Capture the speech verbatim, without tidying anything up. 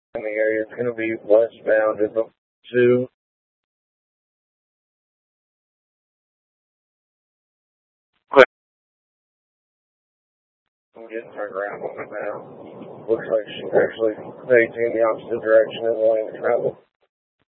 in the area. It's going to be westbound at the zoo. I'm getting turned around on it now. Looks like she's actually facing the opposite direction and wanting to travel.